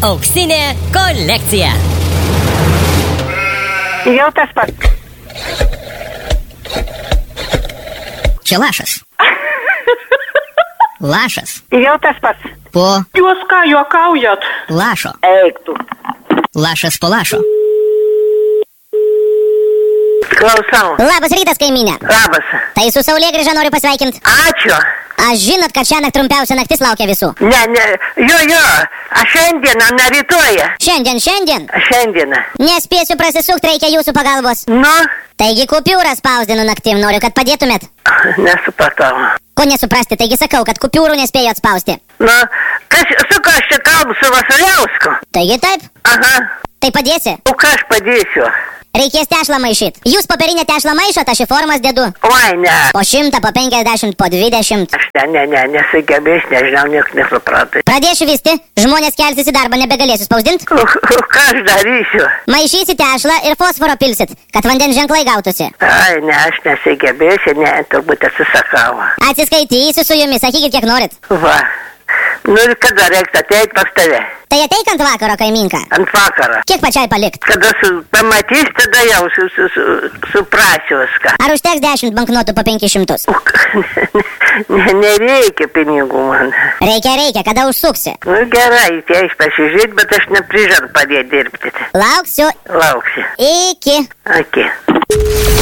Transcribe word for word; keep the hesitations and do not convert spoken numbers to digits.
Auksinė kolekcija. Jau tas pats. Čia lašas. Lašas. Jau tas pats. Po Jūs ką, juokaujat? lašo. Eik tu. Lašas po lašo. Klausau. Labas rytas, kaimynė. Labas. Tai su Saulėgrįža noriu pasveikinti. Ačiū. Aš žinot, kad šiąnakt trumpiausia naktis laukia visų. Ne, ne, jo, jo. Aš šiandieną, ne rytoj. Šiandien, šiandien. Šiandieną. Nespėsiu prasisukt, reikia jūsų pagalbos. Nu, Taigi kupiūrą spausdinu naktim, noriu, kad padėtumėt. nesupratau. Ko nesuprasti, taigi sakau, kad kupiūrų nespėju atspausti. Nu, kas, su ką aš čia kalbu su Vasiliausku? Taigi taip, Aha. tai padėsi. O ką aš padėsiu? Reikės tešlą maišyt. Jūs popierinę tešlą maišot, aš į formas dedu. Oi, ne. Po šimtą, po penkiasdešimt, po dvidešimt. Aš ne, ne, ne, nesugebės, nežinau, nieks nesupratai. Pradėsiu vysti, žmonės kelsis į darbą, nebegalėsiu spausdint. O, o ką aš darysiu? Maišysit tešlą ir fosforo pilsit, kad vandens ženklai gautųsi. Ai, ne, aš nesugebėsiu, ne, turbūt atsisakau. Atsiskaitysiu su jumis, sakykit, kiek norit. Va. Nu ir kada reikia ateiti pas tave? Tai ateik ant vakaro, kaiminka. Ant vakaro. Kiek pačiai palikt? Kada su, pamatys, tada jau su, su, su, suprasiu viską. Ar užteks dešimt banknotų po penkis šimtus? O, ne, nereikia pinigų man. Reikia, reikia, kada užsuksi. Nu gerai, tai aš pasižiūrėt, bet aš neprižadu padėti dirbti. Lauksiu. Lauksiu. Iki. Aki.